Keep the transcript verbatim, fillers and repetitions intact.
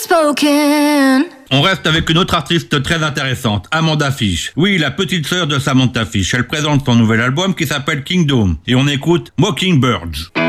unspoken. On reste avec une autre artiste très intéressante, Amanda Fish. Oui, la petite sœur de Samantha Fish. Elle présente son nouvel album qui s'appelle Kingdom. Et on écoute Mockingbirds.